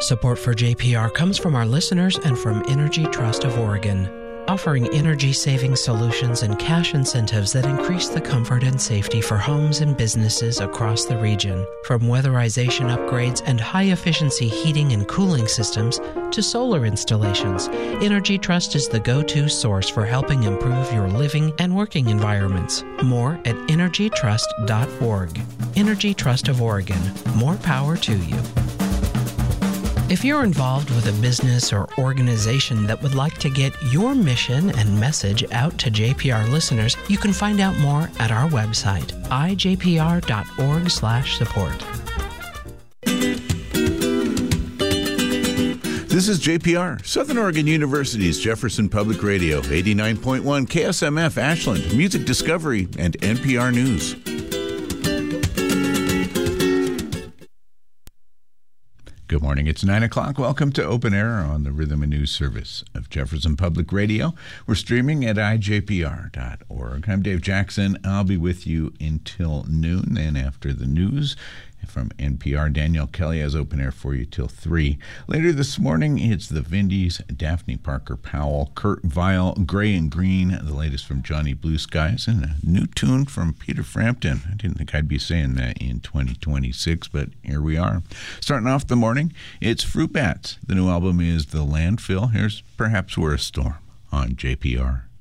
Support for JPR comes from our listeners and from Energy Trust of Oregon, offering energy-saving solutions and cash incentives that increase the comfort and safety for homes and businesses across the region. From weatherization upgrades and high-efficiency heating and cooling systems to solar installations, Energy Trust is the go-to source for helping improve your living and working environments. More at energytrust.org. Energy Trust of Oregon. More power to you. If you're involved with a business or organization that would like to get your mission and message out to JPR listeners, you can find out more at our website, ijpr.org/support. This is JPR, Southern Oregon University's Jefferson Public Radio, 89.1 KSMF Ashland, Music Discovery, and NPR News. Good morning. It's 9 o'clock. Welcome to Open Air on the Rhythm and News Service of Jefferson Public Radio. We're streaming at ijpr.org. I'm Dave Jackson. I'll be with you until noon, and after the news from NPR, Danielle Kelly has Open Air for you till 3. Later this morning, it's the Vindies, Daphne Parker Powell, Kurt Vile, Gray and Green, the latest from Johnny Blue Skies, and a new tune from Peter Frampton. I didn't think I'd be saying that in 2026, but here we are. Starting off the morning, it's Fruit Bats. The new album is The Landfill. Here's Perhaps We're a Storm on JPR.